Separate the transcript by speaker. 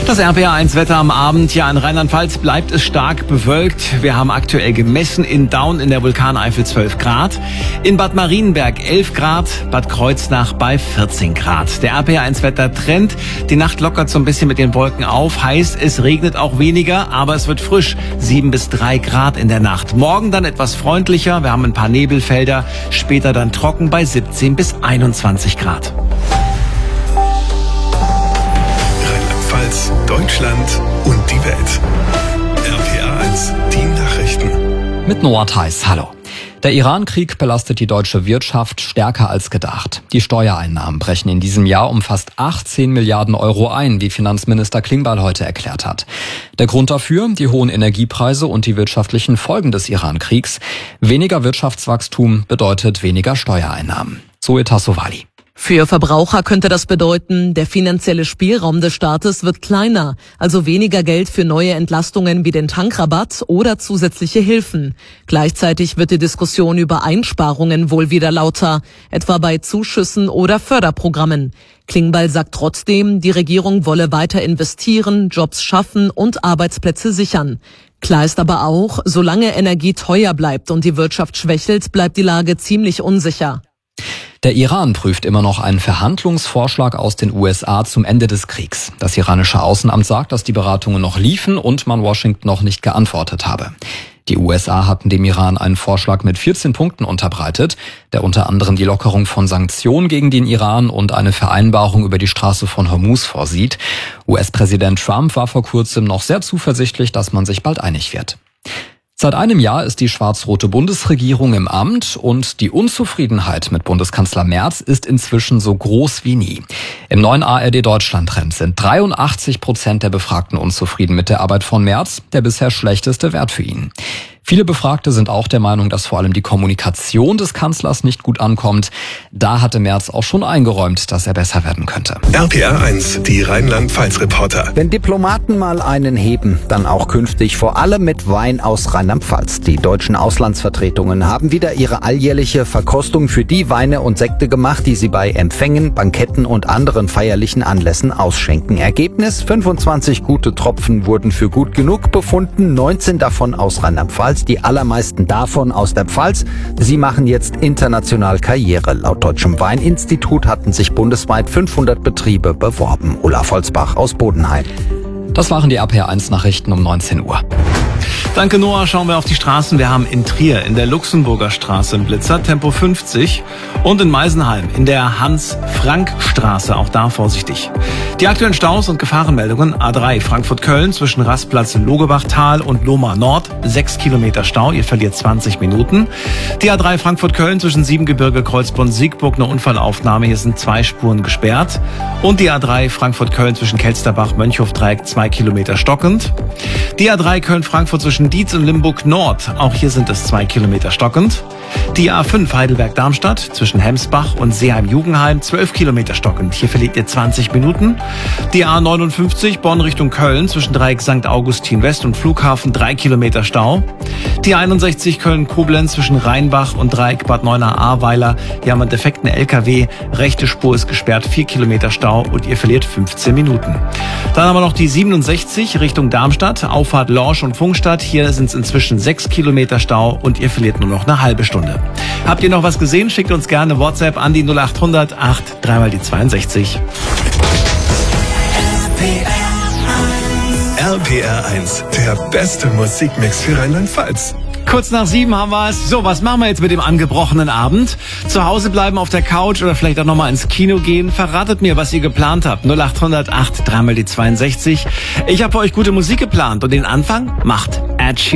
Speaker 1: Das RPA1-Wetter am Abend. Ja, in Rheinland-Pfalz bleibt es stark bewölkt. Wir haben aktuell gemessen in Daun in der Vulkaneifel 12 Grad. In Bad Marienberg 11 Grad, Bad Kreuznach bei 14 Grad. Der RPA1-Wetter-Trend. Die Nacht lockert so ein bisschen mit den Wolken auf. Heißt, es regnet auch weniger, aber es wird frisch. 7 bis 3 Grad in der Nacht. Morgen dann etwas freundlicher. Wir haben ein paar Nebelfelder. Später dann trocken bei 17 bis 21 Grad.
Speaker 2: Deutschland und die Welt. RPA1, die Nachrichten.
Speaker 3: Mit Noah Theis, hallo. Der Iran-Krieg belastet die deutsche Wirtschaft stärker als gedacht. Die Steuereinnahmen brechen in diesem Jahr um fast 18 Milliarden Euro ein, wie Finanzminister Klingbeil heute erklärt hat. Der Grund dafür: die hohen Energiepreise und die wirtschaftlichen Folgen des Iran-Kriegs. Weniger Wirtschaftswachstum bedeutet weniger Steuereinnahmen. Zoe Tassovali.
Speaker 4: Für Verbraucher könnte das bedeuten, der finanzielle Spielraum des Staates wird kleiner, also weniger Geld für neue Entlastungen wie den Tankrabatt oder zusätzliche Hilfen. Gleichzeitig wird die Diskussion über Einsparungen wohl wieder lauter, etwa bei Zuschüssen oder Förderprogrammen. Klingbeil sagt trotzdem, die Regierung wolle weiter investieren, Jobs schaffen und Arbeitsplätze sichern. Klar ist aber auch, solange Energie teuer bleibt und die Wirtschaft schwächelt, bleibt die Lage ziemlich unsicher.
Speaker 3: Der Iran prüft immer noch einen Verhandlungsvorschlag aus den USA zum Ende des Kriegs. Das iranische Außenamt sagt, dass die Beratungen noch liefen und man Washington noch nicht geantwortet habe. Die USA hatten dem Iran einen Vorschlag mit 14 Punkten unterbreitet, der unter anderem die Lockerung von Sanktionen gegen den Iran und eine Vereinbarung über die Straße von Hormuz vorsieht. US-Präsident Trump war vor kurzem noch sehr zuversichtlich, dass man sich bald einig wird. Seit einem Jahr ist die schwarz-rote Bundesregierung im Amt und die Unzufriedenheit mit Bundeskanzler Merz ist inzwischen so groß wie nie. Im neuen ARD-Deutschland-Trend sind 83% der Befragten unzufrieden mit der Arbeit von Merz, der bisher schlechteste Wert für ihn. Viele Befragte sind auch der Meinung, dass vor allem die Kommunikation des Kanzlers nicht gut ankommt. Da hatte Merz auch schon eingeräumt, dass er besser werden könnte.
Speaker 2: RPA1, die Rheinland-Pfalz-Reporter.
Speaker 5: Wenn Diplomaten mal einen heben, dann auch künftig, vor allem mit Wein aus Rheinland-Pfalz. Die deutschen Auslandsvertretungen haben wieder ihre alljährliche Verkostung für die Weine und Sekte gemacht, die sie bei Empfängen, Banketten und anderen feierlichen Anlässen ausschenken. Ergebnis: 25 gute Tropfen wurden für gut genug befunden, 19 davon aus Rheinland-Pfalz. Die allermeisten davon aus der Pfalz. Sie machen jetzt international Karriere. Laut Deutschem Weininstitut hatten sich bundesweit 500 Betriebe beworben. Olaf Holzbach aus Bodenheim.
Speaker 3: Das waren die RPA1-Nachrichten um 19 Uhr.
Speaker 1: Danke, Noah. Schauen wir auf die Straßen. Wir haben in Trier in der Luxemburger Straße einen Blitzer, Tempo 50. Und in Meisenheim in der Hans-Frank-Straße, auch da vorsichtig. Die aktuellen Staus und Gefahrenmeldungen: A3 Frankfurt-Köln zwischen Rastplatz in Logebachtal und Lohmar Nord, 6 Kilometer Stau, ihr verliert 20 Minuten. Die A3 Frankfurt-Köln zwischen Siebengebirge, Kreuzborn-Siegburg, eine Unfallaufnahme, hier sind 2 Spuren gesperrt. Und die A3 Frankfurt-Köln zwischen Kelsterbach-Mönchhof-Dreieck, 2 Kilometer stockend. Die A3 Köln-Frankfurt zwischen Dietz und Limburg Nord, auch hier sind es 2 Kilometer stockend. Die A5 Heidelberg-Darmstadt zwischen Hemsbach und Seeheim-Jugenheim, 12 Kilometer stockend, hier verliert ihr 20 Minuten. Die A59 Bonn Richtung Köln zwischen Dreieck St. Augustin West und Flughafen, 3 Kilometer Stau. Die 61 Köln-Koblenz zwischen Rheinbach und Dreieck Bad Neuenahr-Ahrweiler, hier haben wir einen defekten LKW, rechte Spur ist gesperrt, 4 Kilometer Stau und ihr verliert 15 Minuten. Dann haben wir noch die 67 Richtung Darmstadt, Auffahrt Lorsch und Pfungstadt, hier sind es inzwischen 6 Kilometer Stau und ihr verliert nur noch eine halbe Stunde. Habt ihr noch was gesehen? Schickt uns gerne WhatsApp an die 0800 8 3 mal die 62.
Speaker 2: RPR1, der beste Musikmix für Rheinland-Pfalz.
Speaker 1: Kurz nach 7 haben wir es. So, was machen wir jetzt mit dem angebrochenen Abend? Zu Hause bleiben auf der Couch oder vielleicht auch nochmal ins Kino gehen? Verratet mir, was ihr geplant habt. 0800 8 3 mal die 62. Ich habe für euch gute Musik geplant und den Anfang macht Ed Sheeran.